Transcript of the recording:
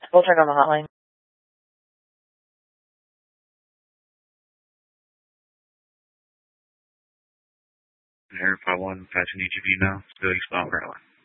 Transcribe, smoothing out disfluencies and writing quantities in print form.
We'll turn on the hotline. Verify 1, passing EGP now. Still eastbound Grantline.